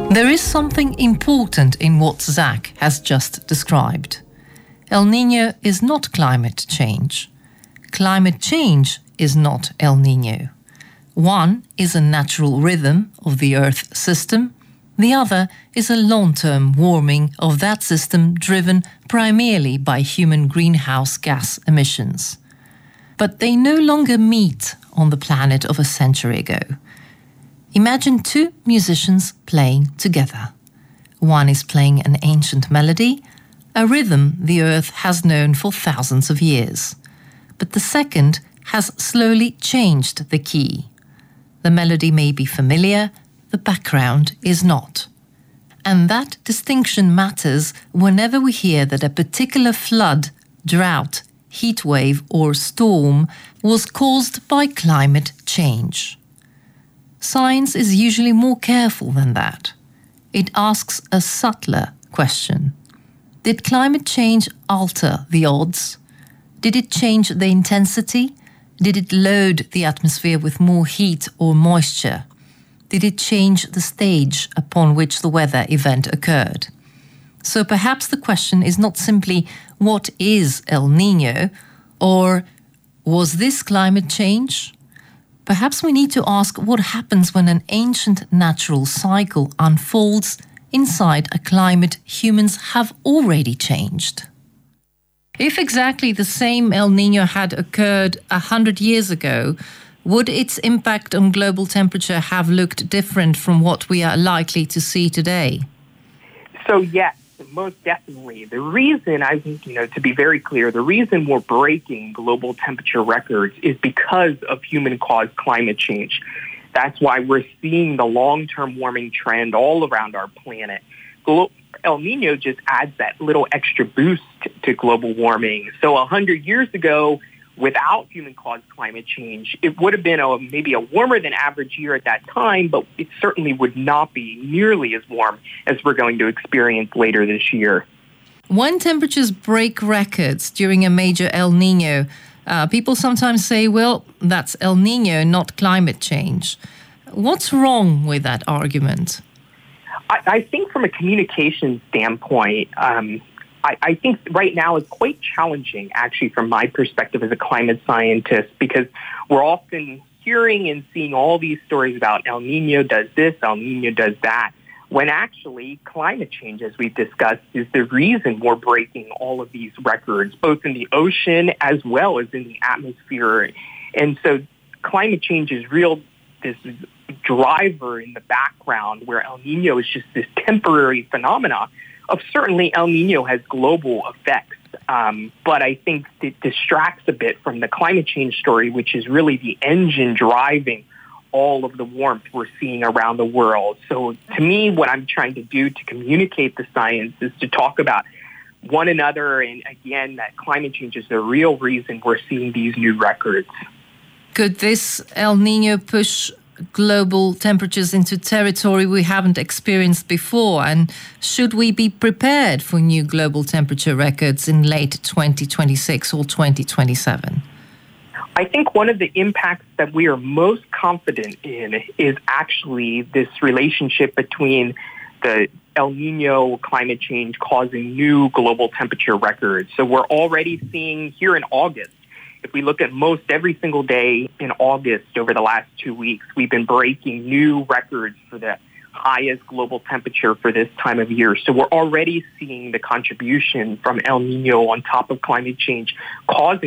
There is something important in what Zach has just described. El Niño is not climate change. Climate change is not El Niño. One is a natural rhythm of the Earth system. The other is a long-term warming of that system driven primarily by human greenhouse gas emissions. But they no longer meet on the planet of a century ago. Imagine two musicians playing together. One is playing an ancient melody, a rhythm the Earth has known for thousands of years. But the second has slowly changed the key. The melody may be familiar, the background is not. And that distinction matters whenever we hear that a particular flood, drought, heatwave or storm was caused by climate change. Science is usually more careful than that. It asks a subtler question. Did climate change alter the odds? Did it change the intensity? Did it load the atmosphere with more heat or moisture? Did it change the stage upon which the weather event occurred? So perhaps the question is not simply what is El Niño, or was this climate change? Perhaps we need to ask what happens when an ancient natural cycle unfolds inside a climate humans have already changed. If exactly the same El Niño had occurred 100 years ago, would its impact on global temperature have looked different from what we are likely to see today? So yes, most definitely. The reason, I think, to be very clear, the reason we're breaking global temperature records is because of human-caused climate change. That's why we're seeing the long-term warming trend all around our planet. El Niño just adds that little extra boost to global warming. So 100 years ago, without human-caused climate change, it would have been maybe a warmer than average year at that time, but it certainly would not be nearly as warm as we're going to experience later this year. When temperatures break records during a major El Niño, people sometimes say, well, that's El Niño, not climate change. What's wrong with that argument? I think from a communication standpoint, I think right now it's quite challenging, actually, from my perspective as a climate scientist, because we're often hearing and seeing all these stories about El Niño does this, El Niño does that, when actually climate change, as we've discussed, is the reason we're breaking all of these records, both in the ocean as well as in the atmosphere. And so climate change is this driver in the background, where El Niño is just this temporary phenomena of certainly El Niño has global effects. But I think it distracts a bit from the climate change story, which is really the engine driving all of the warmth we're seeing around the world. So to me, what I'm trying to do to communicate the science is to talk about one another, and again, that climate change is the real reason we're seeing these new records. Could this El Niño push global temperatures into territory we haven't experienced before? And should we be prepared for new global temperature records in late 2026 or 2027? I think one of the impacts that we are most confident in is actually this relationship between the El Niño climate change causing new global temperature records. So we're already seeing here in August, if we look at most every single day in August over the last 2 weeks, we've been breaking new records for the highest global temperature for this time of year. So we're already seeing the contribution from El Niño on top of climate change causing